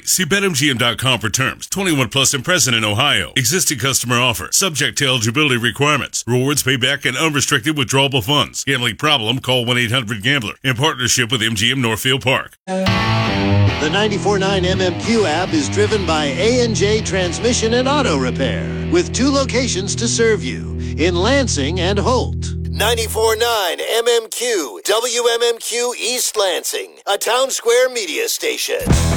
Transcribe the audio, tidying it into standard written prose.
See BetMGM.com for terms. 21 plus and present in Ohio. Existing customer offer. Subject to eligibility requirements. Rewards payback and unrestricted withdrawable funds. Gambling problem? Call 1-800-GAMBLER. In partnership with MGM Northfield Park. The 94.9 MMQ app is driven by A&J Transmission and Auto Repair, with 2 locations to serve you, in Lansing and Holt. 94.9 MMQ, WMMQ East Lansing, a Town Square media station.